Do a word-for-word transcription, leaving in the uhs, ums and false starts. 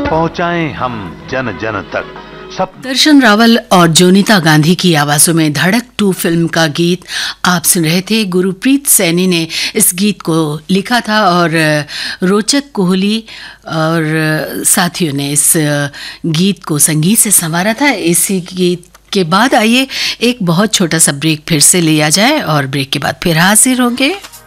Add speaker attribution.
Speaker 1: पहुंचाएं हम जन जन तक सब।
Speaker 2: दर्शन रावल और जोनीता गांधी की आवाजों में धड़क टू फिल्म का गीत आप सुन रहे थे। गुरप्रीत सैनी ने इस गीत को लिखा था और रोचक कोहली और साथियों ने इस गीत को संगीत से संवारा था। इसी गीत के बाद आइए एक बहुत छोटा सा ब्रेक फिर से लिया जाए और ब्रेक के बाद फिर हाजिर होंगे।